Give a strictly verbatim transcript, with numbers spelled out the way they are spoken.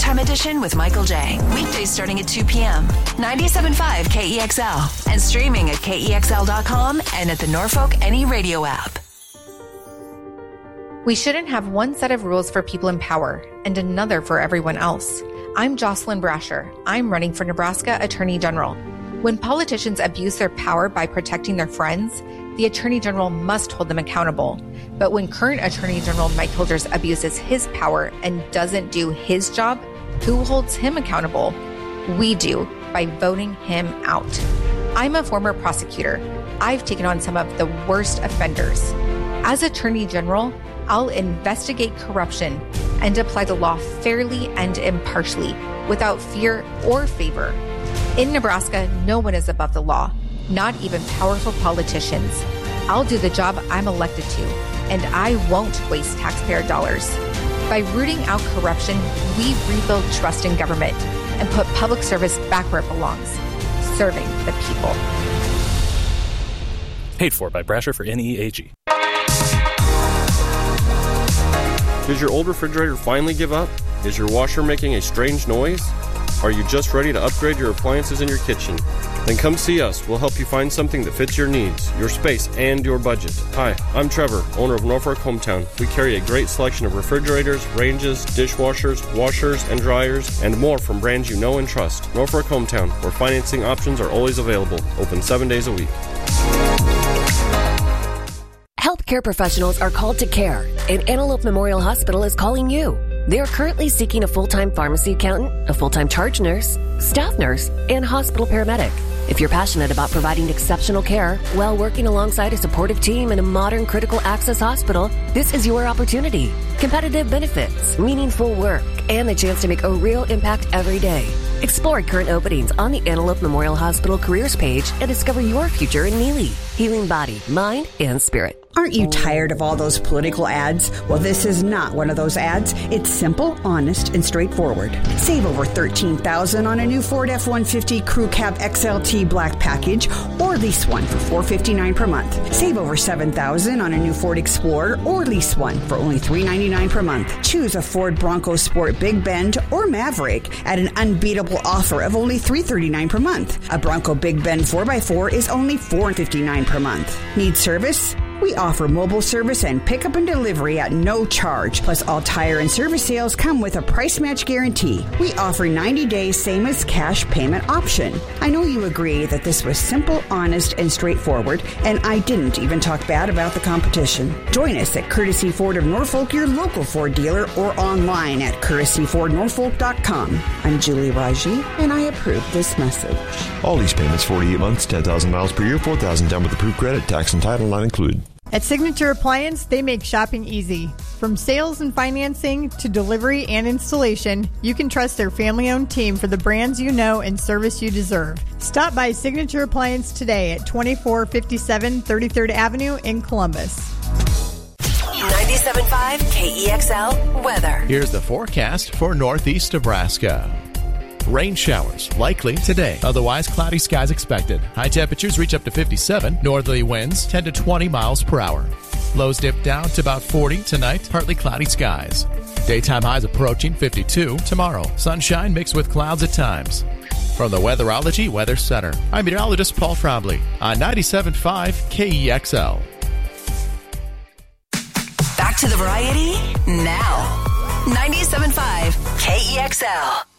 Daytime Edition with Michael J. Weekdays starting at two p.m. ninety-seven point five K E X L and streaming at K E X L dot com and at the Norfolk Any Radio app. We shouldn't have one set of rules for people in power and another for everyone else. I'm Jocelyn Brasher. I'm running for Nebraska Attorney General. When politicians abuse their power by protecting their friends, the Attorney General must hold them accountable. But when current Attorney General Mike Holders abuses his power and doesn't do his job, who holds him accountable? We do, by voting him out. I'm a former prosecutor. I've taken on some of the worst offenders. As Attorney General, I'll investigate corruption and apply the law fairly and impartially, without fear or favor. In Nebraska, no one is above the law, not even powerful politicians. I'll do the job I'm elected to, and I won't waste taxpayer dollars. By rooting out corruption, we rebuild trust in government and put public service back where it belongs, serving the people. Paid for by Brasher for N E A G. Does your old refrigerator finally give up? Is your washer making a strange noise? Are you just ready to upgrade your appliances in your kitchen? Then come see us. We'll help you find something that fits your needs, your space, and your budget. Hi, I'm Trevor, owner of Norfolk Hometown. We carry a great selection of refrigerators, ranges, dishwashers, washers, and dryers, and more from brands you know and trust. Norfolk Hometown, where financing options are always available. Open seven days a week. Healthcare professionals are called to care, and Antelope Memorial Hospital is calling you. They are currently seeking a full-time pharmacy accountant, a full-time charge nurse, staff nurse, and hospital paramedic. If you're passionate about providing exceptional care while working alongside a supportive team in a modern critical access hospital, this is your opportunity. Competitive benefits, meaningful work, and the chance to make a real impact every day. Explore current openings on the Antelope Memorial Hospital careers page and discover your future in Neely. Healing body, mind, and spirit. Aren't you tired of all those political ads? Well, this is not one of those ads. It's simple, honest, and straightforward. Save over thirteen thousand dollars on a new Ford F one fifty Crew Cab X L T Black Package, or lease one for four hundred fifty-nine dollars per month. Save over seven thousand dollars on a new Ford Explorer, or lease one for only three hundred ninety-nine dollars per month. Choose a Ford Bronco Sport Big Bend or Maverick at an unbeatable offer of only three hundred thirty-nine dollars per month. A Bronco Big Bend four by four is only four hundred fifty-nine dollars per month. Need service? We offer mobile service and pickup and delivery at no charge. Plus, all tire and service sales come with a price match guarantee. We offer ninety days same as cash payment option. I know you agree that this was simple, honest, and straightforward, and I didn't even talk bad about the competition. Join us at Courtesy Ford of Norfolk, your local Ford dealer, or online at courtesy ford norfolk dot com. I'm Julie Raji, and I approve this message. All lease payments, forty-eight months, ten thousand miles per year, four thousand down with approved credit, tax and title not included. At Signature Appliance, they make shopping easy. From sales and financing to delivery and installation, you can trust their family-owned team for the brands you know and service you deserve. Stop by Signature Appliance today at twenty-four fifty-seven thirty-third Avenue in Columbus. ninety-seven point five K E X L weather. Here's the forecast for northeast Nebraska. Rain showers likely today. Otherwise, cloudy skies expected. High temperatures reach up to fifty-seven. Northerly winds ten to twenty miles per hour. Lows dip down to about forty tonight. Partly cloudy skies. Daytime highs approaching fifty-two tomorrow. Sunshine mixed with clouds at times. From the Weatherology Weather Center, I'm meteorologist Paul Frobley on ninety-seven point five K E X L. Back to the variety now. ninety-seven point five K E X L.